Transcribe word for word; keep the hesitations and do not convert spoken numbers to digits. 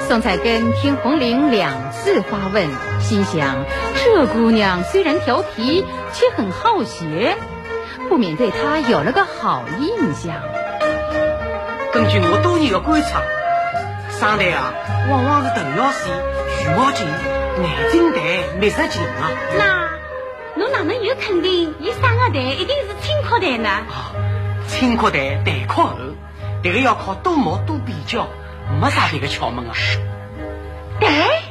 宋彩根听红菱两次发问，心想这姑娘虽然调皮，却很好学，不免对她有了个好印象。 根据我多年的观察，上台啊，往往是头要细，羽毛紧，眼睛大，密实紧啊。 那侬哪能有肯定伊上个台一定是清阔台呢？ 啊，清阔台，台靠后，这个要靠多摸多比较，没啥别个窍门啊。 台？